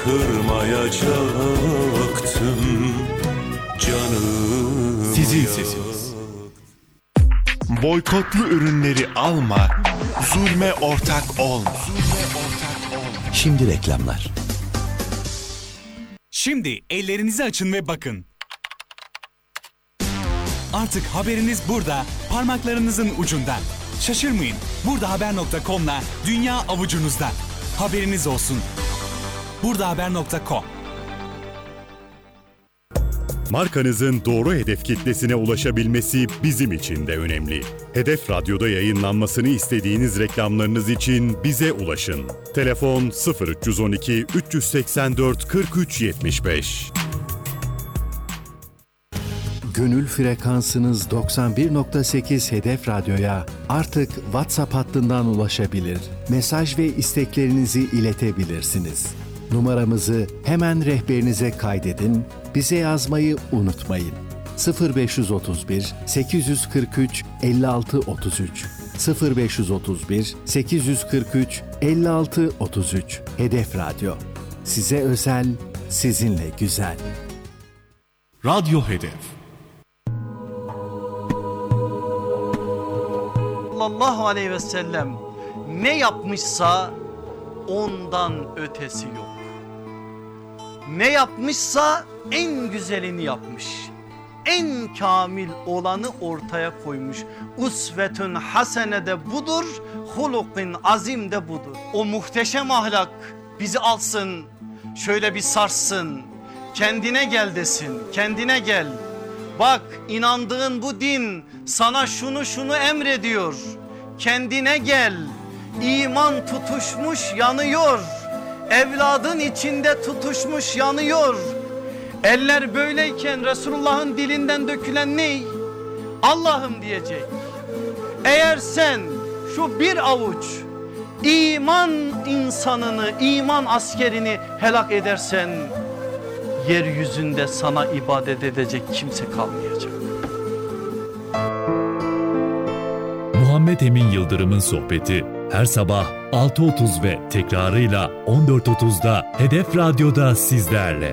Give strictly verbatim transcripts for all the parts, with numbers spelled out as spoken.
kırmayacaktım canım. Sizin sesiniz. Boykotlu ürünleri alma, zulme ortak olma. Şimdi reklamlar. Şimdi ellerinizi açın ve bakın. Artık haberiniz burada, parmaklarınızın ucunda. Şaşırmayın, buradahaber nokta com'la dünya avucunuzda. Haberiniz olsun. buradahaber nokta com. Markanızın doğru hedef kitlesine ulaşabilmesi bizim için de önemli. Hedef Radyo'da yayınlanmasını istediğiniz reklamlarınız için bize ulaşın. Telefon sıfır üç on iki üç seksen dört kırk üç yetmiş beş. Gönül frekansınız doksan bir nokta sekiz Hedef Radyo'ya artık WhatsApp hattından ulaşabilir, mesaj ve isteklerinizi iletebilirsiniz. Numaramızı hemen rehberinize kaydedin, bize yazmayı unutmayın. sıfır beş otuz bir sekiz kırk üç elli altı otuz üç sıfır beş otuz bir sekiz kırk üç elli altı otuz üç Hedef Radyo. Size özel, sizinle güzel. Radyo Hedef. Sallallahu aleyhi ve sellem ne yapmışsa ondan ötesi yok. Ne yapmışsa en güzelini yapmış. En kamil olanı ortaya koymuş. Usvetün hasene de budur, hulukun azim de budur. O muhteşem ahlak bizi alsın, şöyle bir sarsın. Kendine gel desin, kendine gel. Bak, inandığın bu din sana şunu şunu emrediyor. Kendine gel. İman tutuşmuş yanıyor. Evladın içinde tutuşmuş yanıyor. Eller böyleyken Resulullah'ın dilinden dökülen ne? Allah'ım diyecek. Eğer sen şu bir avuç iman insanını, iman askerini helak edersen, yeryüzünde sana ibadet edecek kimse kalmayacak. Muhammed Emin Yıldırım'ın sohbeti her sabah altı otuz ve tekrarıyla on dört otuzda Hedef Radyo'da sizlerle.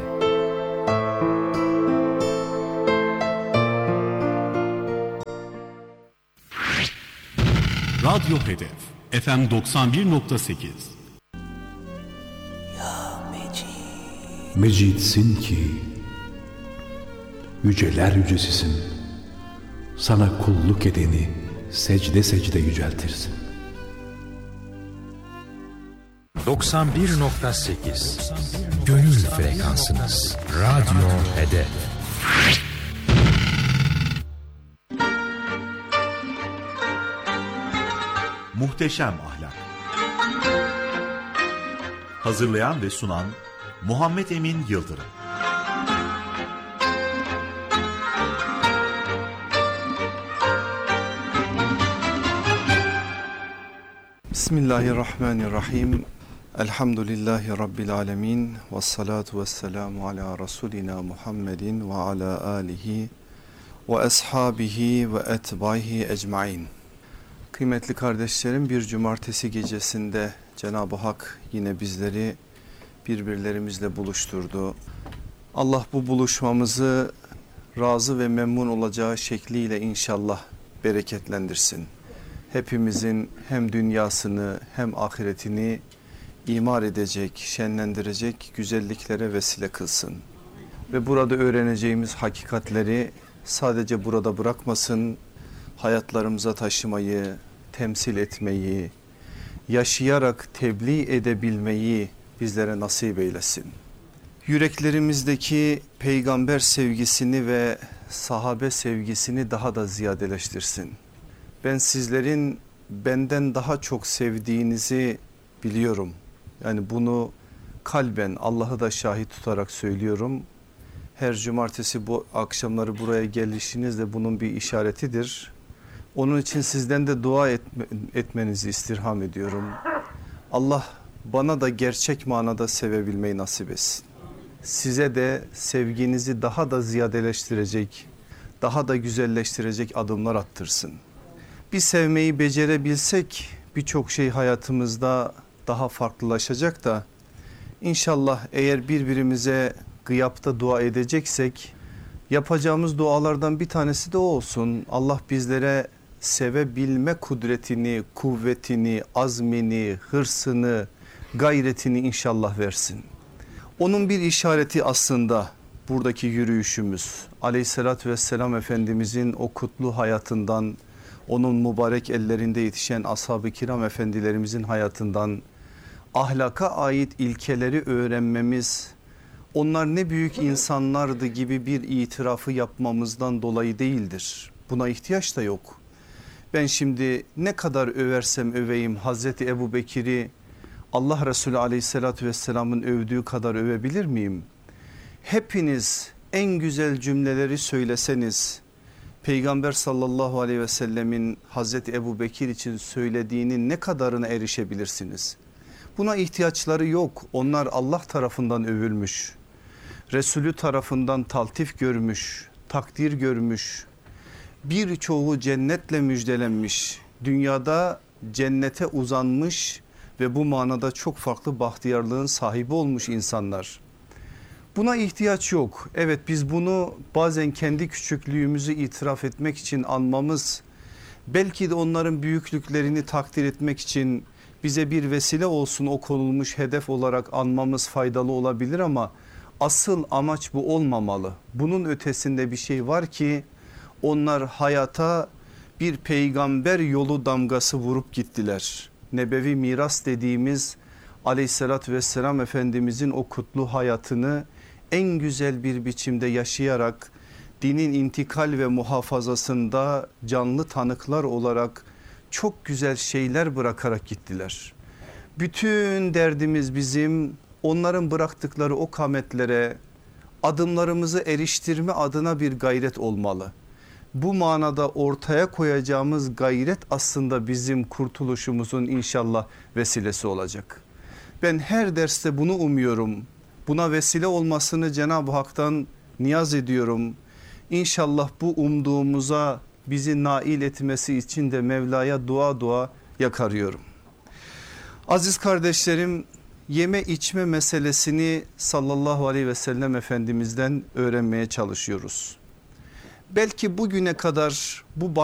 Radyo Hedef F M doksan bir nokta sekiz. Mecidsin ki yüceler yücesisin, sana kulluk edeni secde secde yüceltirsin. doksan bir nokta sekiz Gönül frekansınız. Radyo Hedef. Muhteşem Ahlak. Hazırlayan ve sunan Muhammed Emin Yıldırım. Bismillahirrahmanirrahim. Elhamdülillahi Rabbil alemin. Vessalatu vesselamu ala Resulina Muhammedin ve ala alihi ve ashabihi ve etbaihi ecmain. Kıymetli kardeşlerim, bir cumartesi gecesinde Cenab-ı Hak yine bizleri birbirlerimizle buluşturdu. Allah bu buluşmamızı razı ve memnun olacağı şekliyle inşallah bereketlendirsin. Hepimizin hem dünyasını hem ahiretini imar edecek, şenlendirecek güzelliklere vesile kılsın. Ve burada öğreneceğimiz hakikatleri sadece burada bırakmasın, hayatlarımıza taşımayı, temsil etmeyi, yaşayarak tebliğ edebilmeyi bizlere nasip eylesin. Yüreklerimizdeki peygamber sevgisini ve sahabe sevgisini daha da ziyadeleştirsin. Ben sizlerin benden daha çok sevdiğinizi biliyorum. Yani bunu kalben Allah'ı da şahit tutarak söylüyorum. Her cumartesi bu akşamları buraya gelişiniz de bunun bir işaretidir. Onun için sizden de dua etme, etmenizi istirham ediyorum. Allah bana da gerçek manada sevebilmeyi nasip etsin. Size de sevginizi daha da ziyadeleştirecek, daha da güzelleştirecek adımlar attırsın. Bir sevmeyi becerebilsek birçok şey hayatımızda daha farklılaşacak da İnşallah eğer birbirimize gıyapta dua edeceksek yapacağımız dualardan bir tanesi de o olsun. Allah bizlere sevebilme kudretini, kuvvetini, azmini, hırsını, gayretini inşallah versin. Onun bir işareti aslında buradaki yürüyüşümüz. Aleyhissalatü vesselam Efendimizin o kutlu hayatından, onun mübarek ellerinde yetişen ashab-ı kiram efendilerimizin hayatından ahlaka ait ilkeleri öğrenmemiz, onlar ne büyük insanlardı gibi bir itirafı yapmamızdan dolayı değildir. Buna ihtiyaç da yok. Ben şimdi ne kadar översem öveyim Hazreti Ebu Bekir'i Allah Resulü aleyhissalatü vesselamın övdüğü kadar övebilir miyim? Hepiniz en güzel cümleleri söyleseniz Peygamber sallallahu aleyhi ve sellemin Hazreti Ebu Bekir için söylediğinin ne kadarına erişebilirsiniz? Buna ihtiyaçları yok. Onlar Allah tarafından övülmüş. Resulü tarafından taltif görmüş, takdir görmüş. Birçoğu cennetle müjdelenmiş. Dünyada cennete uzanmış ve bu manada çok farklı bahtiyarlığın sahibi olmuş insanlar. Buna ihtiyaç yok. Evet, biz bunu bazen kendi küçüklüğümüzü itiraf etmek için anmamız, belki de onların büyüklüklerini takdir etmek için bize bir vesile olsun, o konulmuş hedef olarak anmamız faydalı olabilir ama asıl amaç bu olmamalı. Bunun ötesinde bir şey var ki onlar hayata bir peygamber yolu damgası vurup gittiler. Nebevi miras dediğimiz aleyhissalatü vesselam Efendimizin o kutlu hayatını en güzel bir biçimde yaşayarak dinin intikal ve muhafazasında canlı tanıklar olarak çok güzel şeyler bırakarak gittiler. Bütün derdimiz bizim onların bıraktıkları o kametlere adımlarımızı eriştirme adına bir gayret olmalı. Bu manada ortaya koyacağımız gayret aslında bizim kurtuluşumuzun inşallah vesilesi olacak. Ben her derste bunu umuyorum. Buna vesile olmasını Cenab-ı Hak'tan niyaz ediyorum. İnşallah bu umduğumuza bizi nail etmesi için de Mevla'ya dua dua yakarıyorum. Aziz kardeşlerim, yeme içme meselesini sallallahu aleyhi ve sellem Efendimiz'den öğrenmeye çalışıyoruz. Belki bugüne kadar bu